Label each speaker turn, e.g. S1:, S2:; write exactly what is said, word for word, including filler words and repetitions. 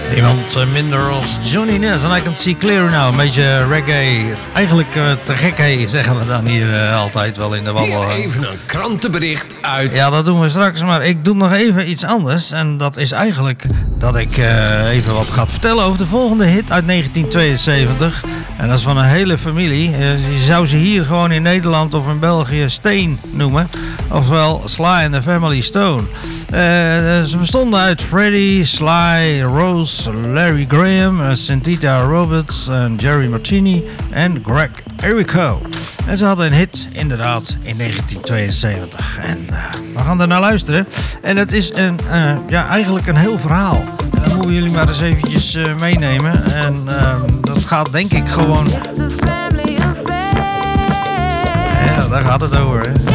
S1: Niemand minder als Johnny Ness en I Can See Clear Now. Een beetje reggae. Eigenlijk uh, te gekke zeggen we dan hier uh, altijd wel in de wandel.
S2: Hier even een krantenbericht uit.
S1: Ja, dat doen we straks. Maar ik doe nog even iets anders. En dat is eigenlijk dat ik uh, even wat ga vertellen over de volgende hit uit negentien tweeënzeventig. En dat is van een hele familie. Uh, je zou ze hier gewoon in Nederland of in België Steen noemen. Ofwel Sly and the Family Stone. Uh, ze bestonden uit Freddie, Sly, Rose, Larry Graham, uh, Santita Roberts, uh, Jerry Martini en Greg Errico. En ze hadden een hit inderdaad in negentien tweeënzeventig. En uh, we gaan er naar luisteren. En het is een, uh, ja, eigenlijk een heel verhaal. En dat moeten jullie maar eens eventjes uh, meenemen. En uh, dat gaat denk ik gewoon... Ja, daar gaat het over, hè.